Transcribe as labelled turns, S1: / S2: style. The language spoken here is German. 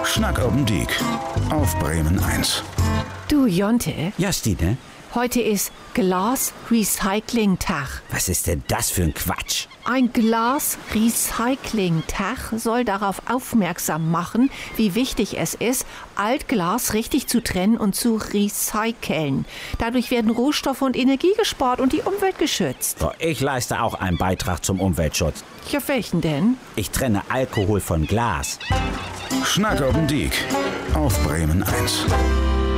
S1: Schnack oben Diek auf Bremen 1.
S2: Du, Jonte,
S3: Ja, Stine,
S2: heute ist Glas-Recycling-Tag.
S3: was ist denn das für ein Quatsch?
S2: Ein Glas-Recycling-Tag soll darauf aufmerksam machen, wie wichtig es ist, Altglas richtig zu trennen und zu recyceln. Dadurch werden Rohstoffe und Energie gespart und die Umwelt geschützt.
S3: So, ich leiste auch einen Beitrag zum Umweltschutz.
S2: Ja, welchen denn?
S3: Ich trenne Alkohol von Glas.
S1: Schnack oben Diek auf Bremen 1.